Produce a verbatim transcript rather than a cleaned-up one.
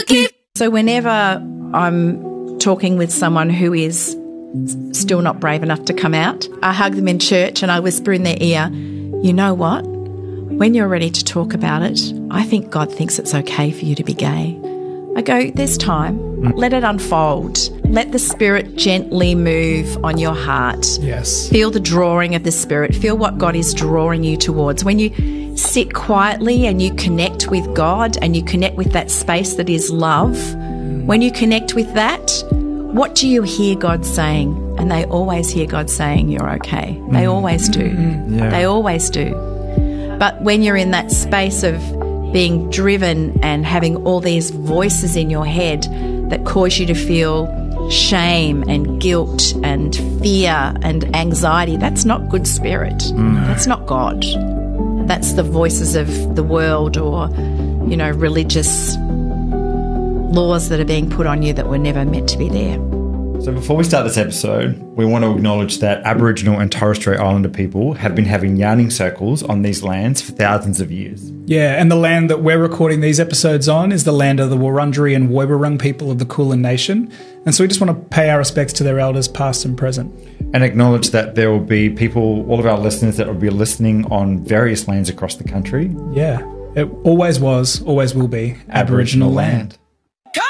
keep. So whenever I'm talking with someone who is still not brave enough to come out, I hug them in church and I whisper in their ear, you know what? When you're ready to talk about it, I think God thinks it's okay for you to be gay. I go, there's time. Let it unfold. Let the Spirit gently move on your heart. Yes. Feel the drawing of the Spirit. Feel what God is drawing you towards. When you sit quietly and you connect with God and you connect with that space that is love, when you connect with that, what do you hear God saying? And they always hear God saying, you're okay. They always do. Yeah. They always do. But when you're in that space of being driven and having all these voices in your head that cause you to feel shame and guilt and fear and anxiety, that's not good spirit. Mm. That's not God. That's the voices of the world or, you know, religious laws that are being put on you that were never meant to be there. So before we start this episode, we want to acknowledge that Aboriginal and Torres Strait Islander people have been having yarning circles on these lands for thousands of years. Yeah, and the land that we're recording these episodes on is the land of the Wurundjeri and Woiwurrung people of the Kulin Nation. And so we just want to pay our respects to their elders past and present. And acknowledge that there will be people, all of our listeners that will be listening on various lands across the country. Yeah, it always was, always will be Aboriginal, Aboriginal land. land.